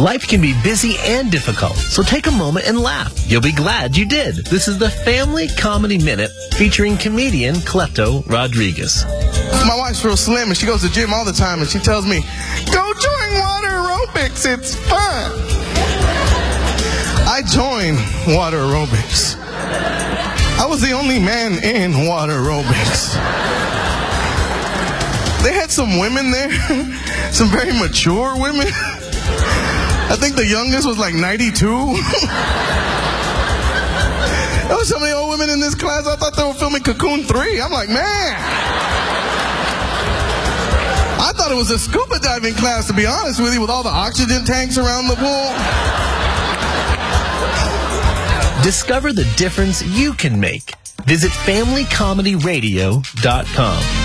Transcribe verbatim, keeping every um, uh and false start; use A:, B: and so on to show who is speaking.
A: Life can be busy and difficult, so take a moment and laugh. You'll be glad you did. This is the Family Comedy Minute featuring comedian Cleto Rodriguez.
B: My wife's real slim and she goes to the gym all the time and she tells me, go join water aerobics, it's fun. I joined water aerobics. I was the only man in water aerobics. They had some women there, some very mature women. I think the youngest was like ninety-two. There was so many old women in this class, I thought they were filming Cocoon three. I'm like, man. I thought it was a scuba diving class, to be honest with you, with all the oxygen tanks around the pool.
A: Discover the difference you can make. Visit family comedy radio dot com.